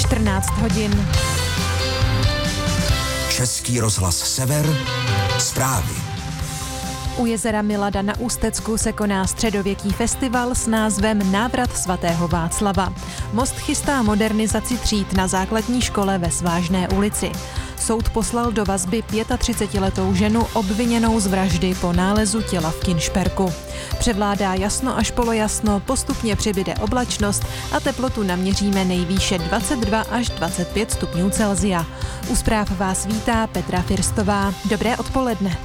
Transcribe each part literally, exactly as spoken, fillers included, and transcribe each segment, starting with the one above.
čtrnáct hodin. Český rozhlas Sever, zprávy. U jezera Milada na Ústecku se koná středověký festival s názvem Návrat svatého Václava. Most chystá modernizaci tříd na základní škole ve Svážné ulici. Soud poslal do vazby třicetiletou ženu obviněnou z vraždy po nálezu těla v Kinšperku. Převládá jasno až polojasno, postupně přibyde oblačnost a teplotu naměříme nejvýše dvacet dva až dvacet pět stupňů Celsia. U zpráv vás vítá Petra Firstová. Dobré odpoledne.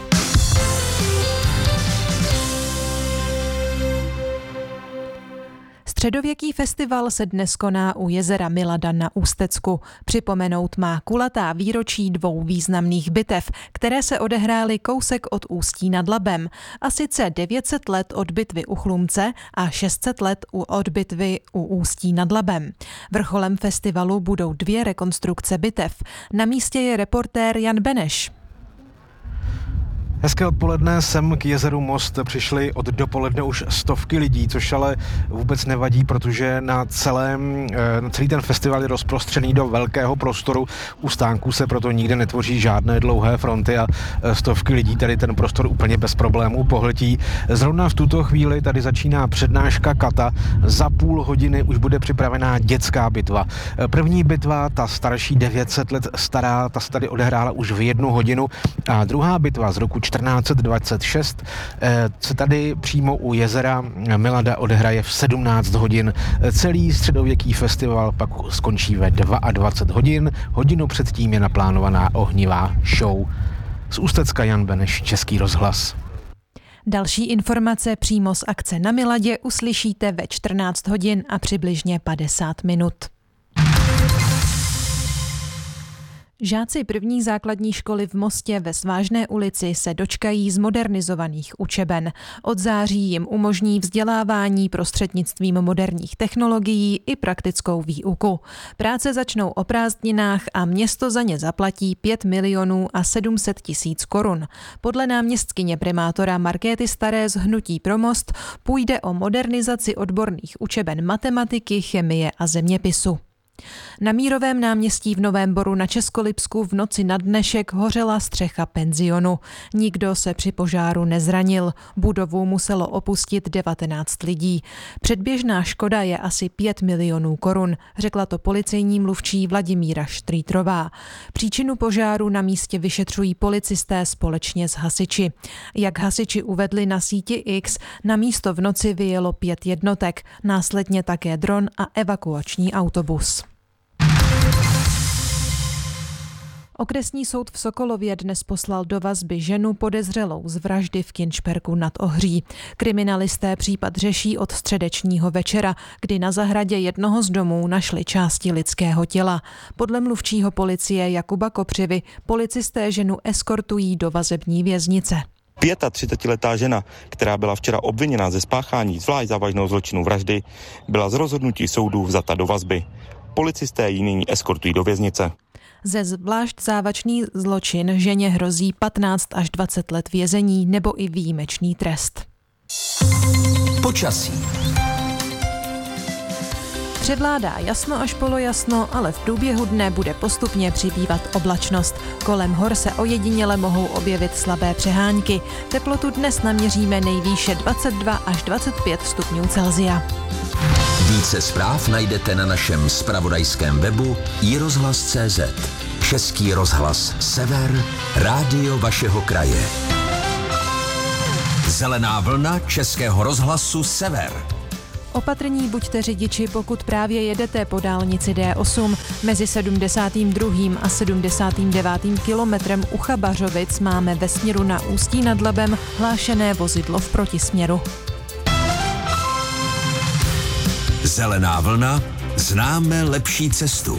Středověký festival se dnes koná u jezera Milada na Ústecku. Připomenout má kulatá výročí dvou významných bitev, které se odehrály kousek od Ústí nad Labem, a sice devět set let od bitvy u Chlumce a šest set let od bitvy u Ústí nad Labem. Vrcholem festivalu budou dvě rekonstrukce bitev. Na místě je reportér Jan Beneš. Hezké odpoledne, sem k jezeru Most přišli od dopoledne už stovky lidí, což ale vůbec nevadí, protože na, celém, na celý ten festival je rozprostřený do velkého prostoru. U stánků se proto nikde netvoří žádné dlouhé fronty a stovky lidí tady ten prostor úplně bez problémů pohltí. Zrovna v tuto chvíli tady začíná přednáška kata. Za půl hodiny už bude připravená dětská bitva. První bitva, ta starší devět set let stará, ta se tady odehrála už v jednu hodinu a druhá bitva z roku čtrnáct set dvacet šest se tady přímo u jezera Milada odehraje v sedmnáct hodin. Celý středověký festival pak skončí ve dvacet dva hodin. Hodinu předtím je naplánovaná ohnivá show. Z Ústecka Jan Beneš, Český rozhlas. Další informace přímo z akce na Miladě uslyšíte ve čtrnáct hodin a přibližně padesát minut. Žáci první základní školy v Mostě ve Svážné ulici se dočkají zmodernizovaných učeben. Od září jim umožní vzdělávání prostřednictvím moderních technologií i praktickou výuku. Práce začnou o prázdninách a město za ně zaplatí pět milionů a sedm set tisíc korun. Podle náměstkyně primátora Markéty Staré z Hnutí pro Most půjde o modernizaci odborných učeben matematiky, chemie a zeměpisu. Na Mírovém náměstí v Novém Boru na Českolipsku v noci na dnešek hořela střecha penzionu. Nikdo se při požáru nezranil. Budovu muselo opustit devatenáct lidí. Předběžná škoda je asi pět milionů korun, řekla to policejní mluvčí Vladimíra Štrýtrová. Příčinu požáru na místě vyšetřují policisté společně s hasiči. Jak hasiči uvedli na síti X, na místo v noci vyjelo pět jednotek, následně také dron a evakuační autobus. Okresní soud v Sokolově dnes poslal do vazby ženu podezřelou z vraždy v Kinšperku nad Ohří. Kriminalisté případ řeší od středečního večera, kdy na zahradě jednoho z domů našli části lidského těla. Podle mluvčího policie Jakuba Kopřivy policisté ženu eskortují do vazební věznice. třicetiletá žena, která byla včera obviněna ze spáchání zvlášť závažného zločinu vraždy, byla z rozhodnutí soudu vzata do vazby. Policisté ji nyní eskortují do věznice. Ze zvlášť závažný zločin ženě hrozí patnáct až dvacet let vězení nebo i výjimečný trest. Počasí. Převládá jasno až polojasno, ale v průběhu dne bude postupně přibývat oblačnost. Kolem hor se ojediněle mohou objevit slabé přehánky. Teplotu dnes naměříme nejvýše dvacet dva až dvacet pět stupňů Celsia. Více zpráv najdete na našem zpravodajském webu i rozhlas tečka cé zet. Český rozhlas Sever, rádio vašeho kraje. Zelená vlna Českého rozhlasu Sever. Opatrní buďte řidiči, pokud právě jedete po dálnici D osm. Mezi sedmdesátým druhým a sedmdesátým devátým kilometrem u Chabařovic máme ve směru na Ústí nad Labem hlášené vozidlo v protisměru. Zelená vlna, známe lepší cestu.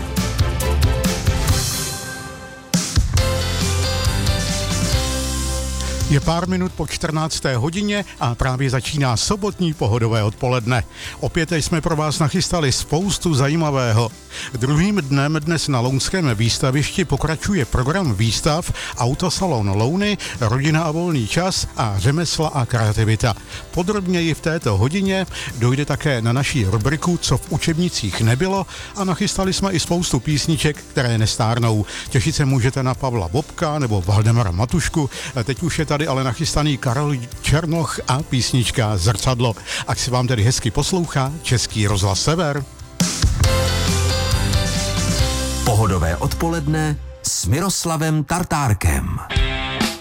Je pár minut po čtrnácté hodině a právě začíná sobotní pohodové odpoledne. Opět jsme pro vás nachystali spoustu zajímavého. Druhým dnem dnes na lounském výstavišti pokračuje program výstav Autosalon Louny, rodina a volný čas a řemesla a kreativita. Podrobněji v této hodině dojde také na naší rubriku Co v učebnicích nebylo a nachystali jsme i spoustu písniček, které nestárnou. Těšit se můžete na Pavla Bobka nebo Valdemara Matušku. Teď už je tady ale nachystaný Karel Černoch a písnička Zrcadlo. Ať si vám tedy hezky poslouchá Český rozhlas Sever. Pohodové odpoledne s Miroslavem Tartárkem.